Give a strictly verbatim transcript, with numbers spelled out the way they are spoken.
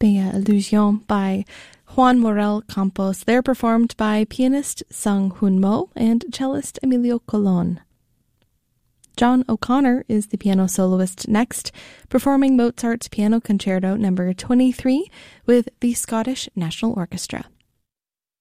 Bella Illusion by Juan Morel Campos. They're performed by pianist Sung Hoon Mo and cellist Emilio Colon. John O'Connor is the piano soloist next, performing Mozart's Piano Concerto number twenty-three with the Scottish National Orchestra.